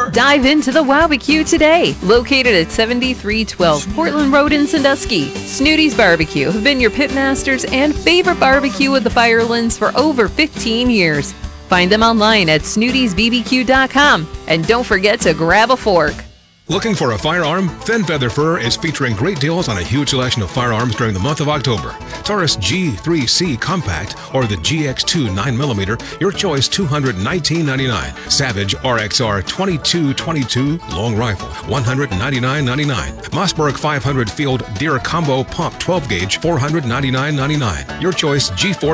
Dive into the barbecue today. Located at 7312 Portland Road in Sandusky, Snooty's Barbecue have been your pitmasters and favorite barbecue with the Firelands for over 15 years. Find them online at snootysbbq.com, and don't forget to grab a fork. Looking for a firearm? Fenn Feather Fur is featuring great deals on a huge selection of firearms during the month of October. Taurus G3C Compact or the GX2 9mm, your choice $219.99. Savage RXR 2222 Long Rifle $199.99. Mossberg 500 Field Deer Combo Pump 12 Gauge $499.99. Your choice G4